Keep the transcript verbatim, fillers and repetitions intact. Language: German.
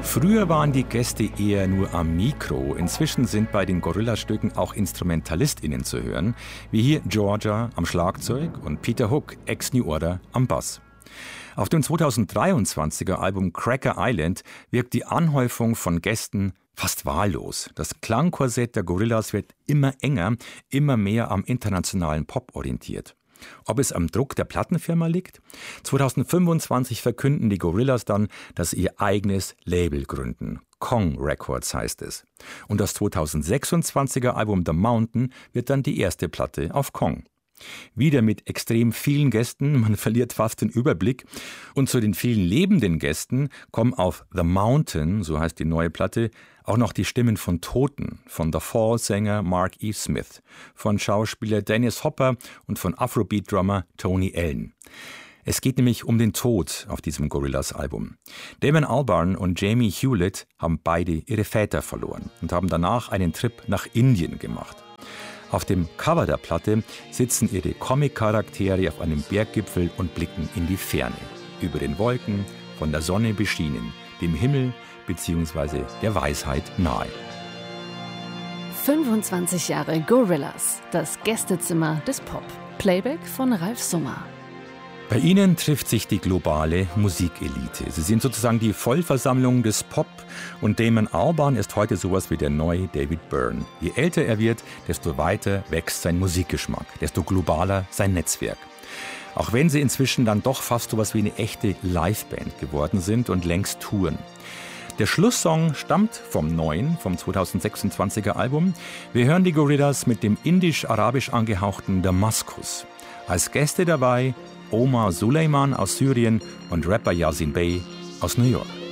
Früher waren die Gäste eher nur am Mikro. Inzwischen sind bei den Gorillaz-Stücken auch InstrumentalistInnen zu hören, wie hier Georgia am Schlagzeug und Peter Hook, ex-New Order, am Bass. Auf dem zweitausenddreiundzwanziger Album Cracker Island wirkt die Anhäufung von Gästen fast wahllos. Das Klangkorsett der Gorillaz wird immer enger, immer mehr am internationalen Pop orientiert. Ob es am Druck der Plattenfirma liegt? zweitausendfünfundzwanzig verkünden die Gorillaz dann, dass sie ihr eigenes Label gründen. Kong Records heißt es. Und das zweitausendsechsundzwanziger Album The Mountain wird dann die erste Platte auf Kong. Wieder mit extrem vielen Gästen, man verliert fast den Überblick. Und zu den vielen lebenden Gästen kommen auf The Mountain, so heißt die neue Platte, auch noch die Stimmen von Toten, von The Fall-Sänger Mark E. Smith, von Schauspieler Dennis Hopper und von Afrobeat-Drummer Tony Allen. Es geht nämlich um den Tod auf diesem Gorillaz-Album. Damon Albarn und Jamie Hewlett haben beide ihre Väter verloren und haben danach einen Trip nach Indien gemacht. Auf dem Cover der Platte sitzen ihre Comic-Charaktere auf einem Berggipfel und blicken in die Ferne. Über den Wolken, von der Sonne beschienen, dem Himmel bzw. der Weisheit nahe. fünfundzwanzig Jahre Gorillaz, das Gästezimmer des Pop. Playback von Ralf Summer. Bei ihnen trifft sich die globale Musikelite. Sie sind sozusagen die Vollversammlung des Pop und Damon Albarn ist heute sowas wie der neue David Byrne. Je älter er wird, desto weiter wächst sein Musikgeschmack, desto globaler sein Netzwerk. Auch wenn sie inzwischen dann doch fast sowas wie eine echte Liveband geworden sind und längst touren. Der Schlusssong stammt vom neuen, vom zweitausendsechsundzwanziger Album. Wir hören die Gorillaz mit dem indisch-arabisch angehauchten Damaskus. Als Gäste dabei Omar Suleiman aus Syrien und Rapper Yasin Bey aus New York.